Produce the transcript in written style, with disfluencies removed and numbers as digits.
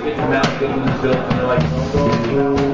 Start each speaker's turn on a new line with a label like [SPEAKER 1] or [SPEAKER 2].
[SPEAKER 1] get the mouth, get them built, and they're like, oh,